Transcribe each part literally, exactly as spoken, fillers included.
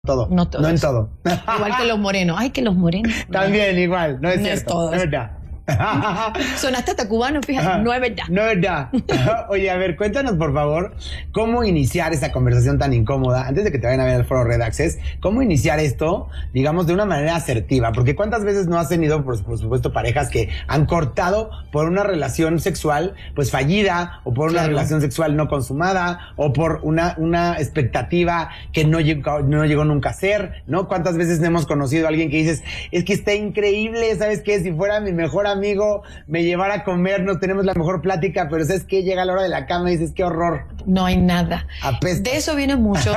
todo. No todos. No en todo. Igual que los morenos. Ay, que los morenos. También igual, no es No es cierto. todos. No es verdad. Sonaste hasta cubano, fíjate, Ajá. no es verdad. No es verdad. Oye, a ver, cuéntanos por favor cómo iniciar esa conversación tan incómoda antes de que te vayan a ver al foro Red Access. ¿Cómo iniciar esto, digamos, de una manera asertiva? Porque cuántas veces no has tenido, por, por supuesto, parejas que han cortado por una relación sexual, pues fallida, o por una Claro. relación sexual no consumada, o por una, una expectativa que no llegó, no llegó nunca a ser, ¿no? ¿Cuántas veces hemos conocido a alguien que dices, es que está increíble, ¿sabes qué? Si fuera mi mejor amigo, me llevara a comer, no tenemos la mejor plática, pero ¿sabes qué? Llega la hora de la cama y dices, qué horror. No hay nada. Apesta. De eso viene mucho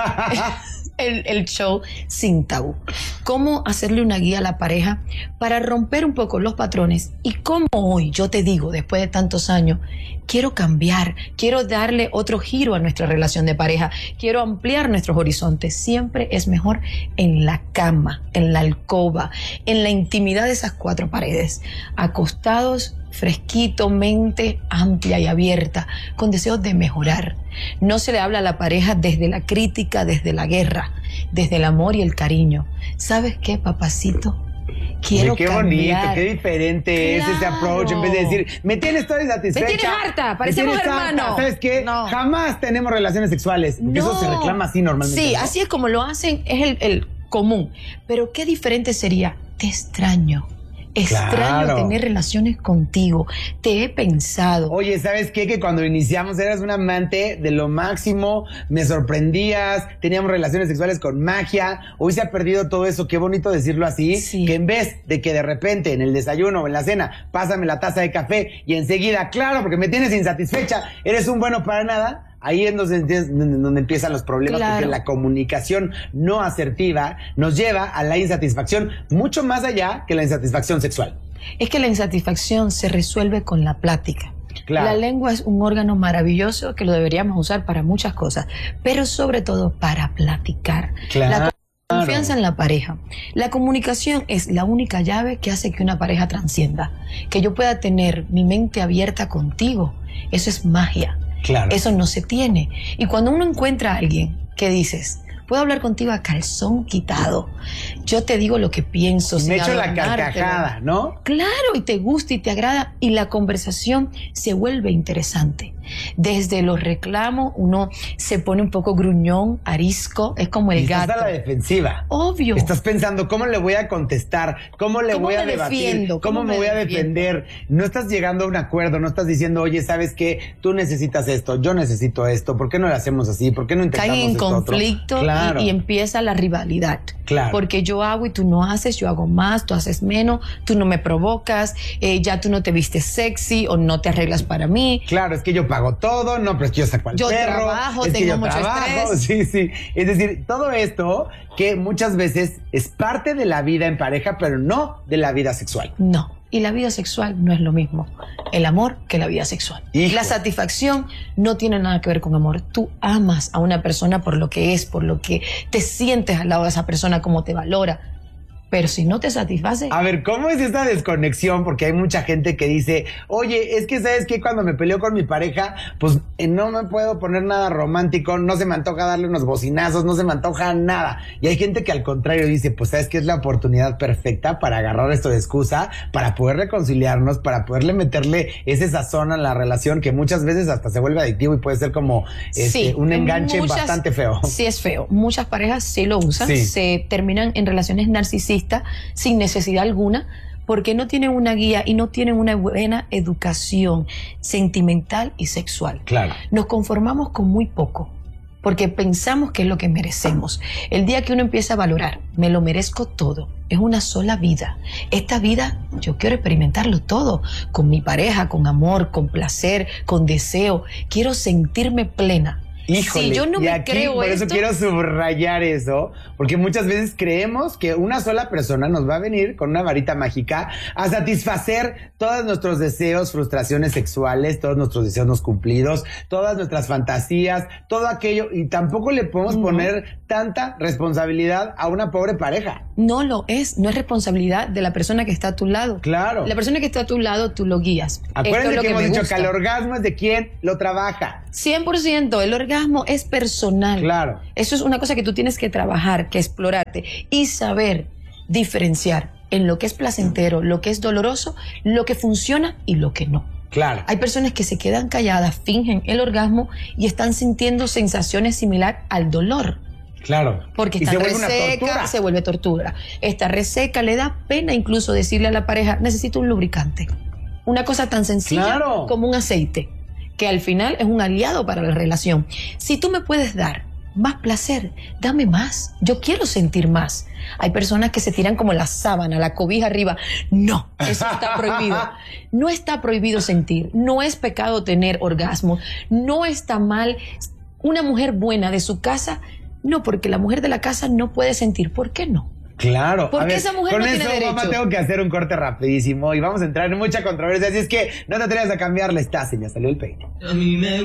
el, el show Sin Tabú. Cómo hacerle una guía a la pareja para romper un poco los patrones y cómo hoy, yo te digo, después de tantos años, quiero cambiar, quiero darle otro giro a nuestra relación de pareja, quiero ampliar nuestros horizontes. Siempre es mejor en la cama, en la alcoba, en la intimidad de esas cuatro paredes, acostados, fresquito, mente amplia y abierta, con deseos de mejorar. No se le habla a la pareja desde la crítica, desde la guerra, desde el amor y el cariño. ¿Sabes qué, papacito? Quiero Oye, qué cambiar. bonito, qué diferente Claro. es ese approach. En vez de decir, me tienes toda insatisfecha. Me tienes harta, me parecemos tienes harta". hermanos. ¿Sabes qué? No. Jamás tenemos relaciones sexuales. Porque eso se reclama así normalmente. Sí, ¿no? así es como lo hacen, es el, el común. Pero qué diferente sería, te extraño. Extraño Claro. tener relaciones contigo. Te he pensado. Oye, ¿sabes qué? Que cuando iniciamos eras un amante de lo máximo, me sorprendías, teníamos relaciones sexuales con magia, hoy se ha perdido todo eso, qué bonito decirlo así, Sí. que en vez de que de repente en el desayuno o en la cena, pásame la taza de café y enseguida, claro, porque me tienes insatisfecha, eres un bueno para nada. Ahí es donde, donde empiezan los problemas, Claro. porque la comunicación no asertiva nos lleva a la insatisfacción mucho más allá que la insatisfacción sexual. Es que la insatisfacción se resuelve con la plática. Claro. La lengua es un órgano maravilloso que lo deberíamos usar para muchas cosas, pero sobre todo para platicar. Claro. La confianza en la pareja. La comunicación es la única llave que hace que una pareja trascienda. Que yo pueda tener mi mente abierta contigo. Eso es magia. Claro. Eso no se tiene. Y cuando uno encuentra a alguien que dices, puedo hablar contigo a calzón quitado, yo te digo lo que pienso. Y me sin echo la adornártelo. carcajada, ¿no? Claro, y te gusta y te agrada y la conversación se vuelve interesante. Desde los reclamos uno se pone un poco gruñón, arisco, es como el Y estás gato. a la defensiva. Obvio. Estás pensando, ¿cómo le voy a contestar? ¿Cómo le ¿Cómo voy a me debatir? defiendo? ¿Cómo, ¿Cómo me me voy a defiendo? defender? No estás llegando a un acuerdo, no estás diciendo, oye, ¿sabes qué? Tú necesitas esto, yo necesito esto, ¿por qué no lo hacemos así? ¿Por qué no intentamos Caen en esto otro? conflicto Claro. y, y empieza la rivalidad. Claro. Porque yo hago y tú no haces, yo hago más, tú haces menos, tú no me provocas, eh, ya tú no te vistes sexy o no te arreglas para mí. Claro, es que yo pago todo, no, pero es que yo saco al Yo perro, trabajo, es que tengo yo mucho trabajo, estrés. sí, sí. Es decir, todo esto que muchas veces es parte de la vida en pareja, pero no de la vida sexual. No, y la vida sexual no es lo mismo el amor que la vida sexual. Hijo. La satisfacción no tiene nada que ver con amor. Tú amas a una persona por lo que es, por lo que te sientes al lado de esa persona, como te valora. Pero si no te satisface... A ver, ¿cómo es esta desconexión? Porque hay mucha gente que dice, oye, es que ¿sabes qué? Cuando me peleo con mi pareja, pues eh, no me puedo poner nada romántico, no se me antoja darle unos bocinazos, no se me antoja nada. Y hay gente que al contrario dice, pues ¿sabes qué? Es la oportunidad perfecta para agarrar esto de excusa, para poder reconciliarnos, para poderle meterle ese sazón a la relación que muchas veces hasta se vuelve adictivo y puede ser como este, Sí, un enganche muchas- bastante feo. Sí, es feo. Muchas parejas sí lo usan, Sí. se terminan en relaciones narcisistas sin necesidad alguna, porque no tienen una guía y no tienen una buena educación sentimental y sexual. Claro. Nos conformamos con muy poco, porque pensamos que es lo que merecemos. El día que uno empieza a valorar, me lo merezco todo, es una sola vida. Esta vida yo quiero experimentarlo todo, con mi pareja, con amor, con placer, con deseo. Quiero sentirme plena. Híjole, Si yo no y me aquí, creo por eso esto, quiero subrayar eso, porque muchas veces creemos que una sola persona nos va a venir con una varita mágica a satisfacer todos nuestros deseos, frustraciones sexuales, todos nuestros deseos no cumplidos, todas nuestras fantasías, todo aquello, y tampoco le podemos No. poner tanta responsabilidad a una pobre pareja. no lo es, no es responsabilidad de la persona que está a tu lado. Claro. La persona que está a tu lado, tú lo guías. Esto Acuérdense es lo que, que hemos me dicho gusta. que el orgasmo es de quien lo trabaja. cien por ciento, el orgasmo orgasmo es personal. Claro. Eso es una cosa que tú tienes que trabajar, que explorarte y saber diferenciar en lo que es placentero, lo que es doloroso, lo que funciona y lo que no. Claro. Hay personas que se quedan calladas, fingen el orgasmo y están sintiendo sensaciones similares al dolor. Claro. Porque y está se vuelve una reseca, tortura. se vuelve tortura. Está reseca, le da pena incluso decirle a la pareja, necesito un lubricante. Una cosa tan sencilla Claro. como un aceite, que al final es un aliado para la relación. Si tú me puedes dar más placer, dame más. Yo quiero sentir más. Hay personas que se tiran como la sábana, la cobija arriba. No, eso está prohibido. No está prohibido sentir. No es pecado tener orgasmo. No está mal una mujer buena de su casa. No, porque la mujer de la casa no puede sentir. ¿Por qué no? Claro. ¿Por A qué ver, esa mujer con no eso, tiene derecho? mamá, tengo que hacer un corte rapidísimo y vamos a entrar en mucha controversia. Así es que no te atrevas a cambiarle. Está, ya salió el peine. A mí me